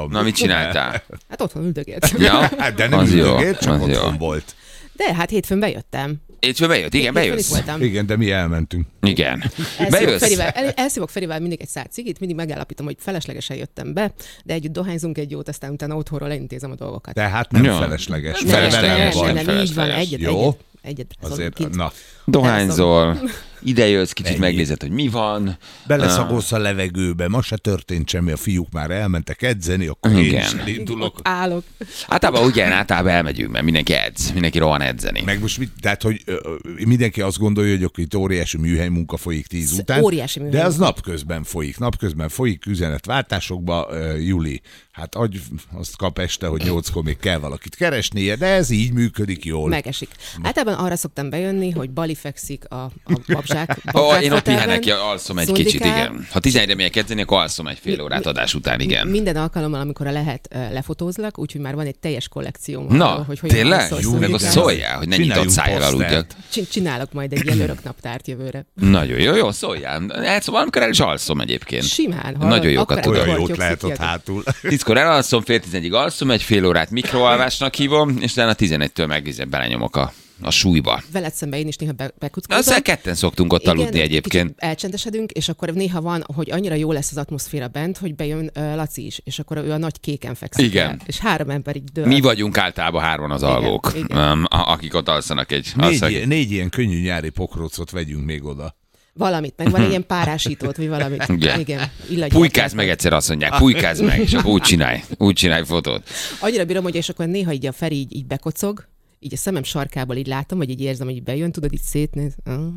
tudom. Na, mit csináltál? Hát otthon üldögéltem. Ja? De nem üldögélt, csak otthon volt. De hát hétfőn bejöttem. Hétfőn bejött? Igen, bejössz. Igen, de mi elmentünk. Igen. Bejössz? Elszívok Ferivel mindig egy szál cigit, mindig megállapítom, hogy feleslegesen jöttem be, de együtt dohányzunk egy jót, aztán utána otthonról elintézem a dolgokat. Tehát nem felesleges. Nem, így van, egyet. Azért, na. Dohányzol, idejössz, kicsit megnézed, hogy mi van. Beleszagolsz a levegőbe, ma se történt semmi, a fiúk már elmentek edzeni, akkor én is elindulok. Állok. Általában elmegyünk, mert mindenki edz, mindenki rohan edzeni. Meg most tehát, hogy mindenki azt gondolja, hogy itt óriási műhely munka folyik 10 után. Óriási műhely. De az napközben folyik üzenetváltásokba, Juli. Hát azt kap este, hogy 8-kor még kell valakit keresnie, de ez így működik jól. Megesik. Általában arra szoktam bejönni, hogy Bali fekszik a babzsák én ott pihenek ki, alszom egy kicsit, igen. Ha 11-re megyek edzeni, akkor alszom egy fél órát adás után, igen. Minden alkalommal, amikor lehet, lefotózlak, úgyhogy már van egy teljes kollekcióm. Na, hogy tényleg? Meg azt szóljál, hogy ne nyitott szájjal aludjak. Csinálok majd egy ilyen öröknaptárt jövőre. Nagyon jó, szóljál. Szóval amikor el is alszom egyébként. Simán. Nagyon jókat tudok. Olyan jót lehet ott hátul. 10-kor elalszom, fél 11-ig alszom, egy fél órát mikroalvásnak hívom, és utána 11-től meg belenyomok a súlyba. Veled szemben én is néha bekuckózom. Aztán ketten szoktunk ott aludni egyébként. Elcsendesedünk, és akkor néha van, hogy annyira jó lesz az atmoszféra bent, hogy bejön Laci is, és akkor ő a nagy kéken fekszik. Igen. El, és 3 ember így dől. Mi vagyunk általában 3 az alvók, akik ott alszanak Négy ilyen könnyű nyári pokrócot vegyünk még oda. Valamit, meg van ilyen párásítót, vagy valamit. Igen. Pulykázz meg egyszer, azt mondják, pulykázz meg, és akkor úgy csinálj fotót. Annyira bírom, hogy és akkor néha így a Feri így bekocog, így a szemem sarkából így látom, vagy így érzem, hogy így bejön, tudod, így szétnéz.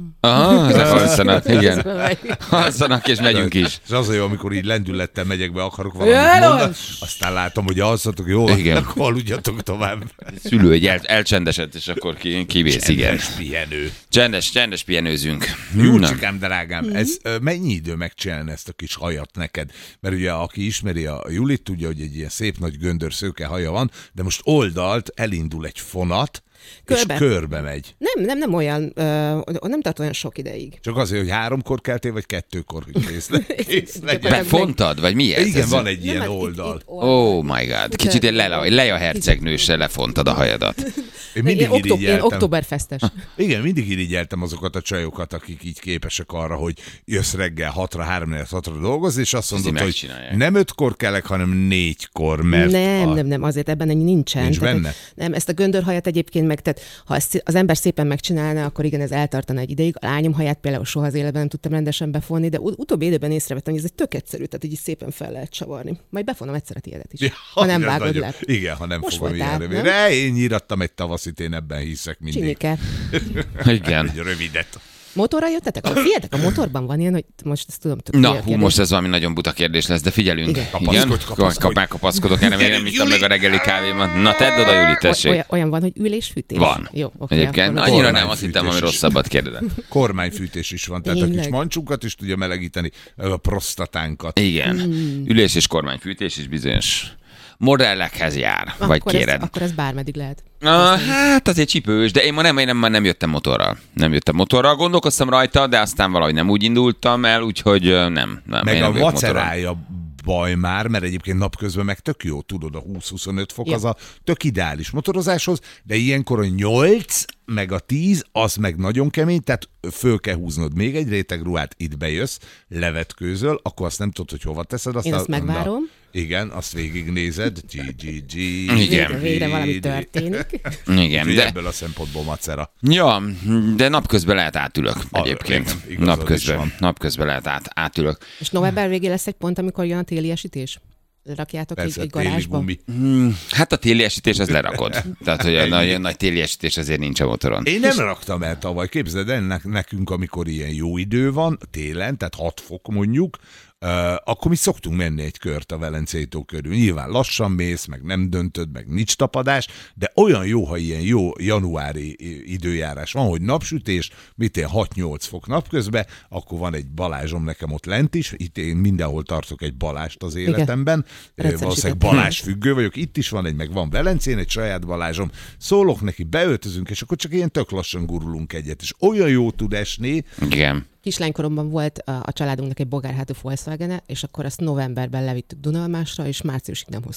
Alszanak, igen. Alszanak, és megyünk is. És az a jó, amikor így lendülettel megyek be, akarok valamit mondani, aztán látom, hogy alszatok, jó, akkor aludjatok tovább. Szülő egy elcsendesedett, és akkor kivész, igen. Csendes pihenő. Csendes pihenőzünk. Júlcsikám, drágám, ez mennyi idő megcsinálni ezt a kis hajat neked? Mert ugye, aki ismeri a Julit, tudja, hogy egy ilyen szép nagy göndör szőke haja van, de most oldalt elindul egy fonat, és körbe megy. Nem olyan, nem tart olyan sok ideig. Csak azért, hogy 3-kor keltél, vagy 2-kor, hogy kész legyen. Befontad, vagy mi ez? Igen, van egy ilyen oldal. Oh my god. Kicsit Leia hercegnőse lefontad a hajadat. Én mindig irigyeltem. Októberfesztes. Igen, mindig irigyeltem azokat a csajokat, akik így képesek arra, hogy jössz reggel 6-ra, 3-4-6-ra dolgozni, és azt mondod, hogy nem 5-kor kelek, hanem 4-kor, mert... Nem, azért ebben nincsen. Nincs benne? Nem, ezt a göndörhajat egyébként meg, tehát ha ezt az ember szépen megcsinálna, akkor igen, ez eltartana egy ideig. A lányom haját például soha az életben nem tudtam rendesen befonni, de utóbbi időben észrevettem, hogy ez egy tök egyszerű, tehát így szépen fel lehet csavarni. Majd befonom egyszer a tiédet is. Ja, ha nem vágod le. Igen, ha nem fogom ilyen rövid. De én nyírattam egy tavaszit, én ebben hiszek mindig. Csinike. Igen. Egy rövidet. Motorra jöttetek? Figyeljetek, a motorban van ilyen, hogy most ezt tudom. Most ez valami nagyon buta kérdés lesz, de figyelünk. Igen? Megkapaszkodok, én nem ittam meg a reggeli kávémat. Na, tedd oda, Juli, tessék. Olyan van, hogy ülésfűtés? Van. Jó, okay, egyébként annyira nem, azt hittem, ami rosszabbat kérdezem. Kormányfűtés is van, tehát a kis mancsunkat is tudja melegíteni, a prostatánkat. Igen. Ülés és kormánymfűtés is bizonyos modellekhez jár, vagy kéred. Akkor ez bármeddig lehet. Hát azért csipős, de én már nem jöttem motorral. Gondolkoztam rajta, de aztán valahogy nem úgy indultam el, úgyhogy nem. Meg a macerája baj már, mert egyébként napközben meg tök jó, tudod, a 20-25 fok az a tök ideális motorozáshoz, de ilyenkor a 8 meg a 10, az meg nagyon kemény, tehát föl kell húznod még egy réteg ruhát, itt bejössz, levetkőzöl, akkor azt nem tudod, hogy hova teszed. Én azt megvárom. Igen, azt végignézed. Igen. Végre valami történik. Igen. De ebből a szempontból macera. Ja, de napközben lehet átülök egyébként. Napközben lehet átülök. És november végén lesz egy pont, amikor jön a téli esítés? Lerakjátok persze, egy garázsba? Hát a téli esítés, az lerakod. Tehát, hogy a nagy téli esítés azért nincs a motoron. Én nem raktam el tavaly. Képzeld el, nekünk, amikor ilyen jó idő van, télen, tehát 6 fok mondjuk, akkor mi szoktunk menni egy kört a Velencei tó körül. Nyilván lassan mész, meg nem döntöd, meg nincs tapadás, de olyan jó, ha ilyen jó januári időjárás van, hogy napsütés, 6-8 fok napközben, akkor van egy Balázsom nekem ott lent is, itt én mindenhol tartok egy Balást az életemben, valószínűleg Balázs függő vagyok, itt is van egy, meg van Velencén egy saját Balázsom, szólok neki, beöltözünk, és akkor csak ilyen tök lassan gurulunk egyet, és olyan jó tud esni. Igen. Kislánykoromban volt a családunknak egy bogárhátú Volkswagen-e, és akkor azt novemberben levittük Dunalmásra, és márciusig nem hoztuk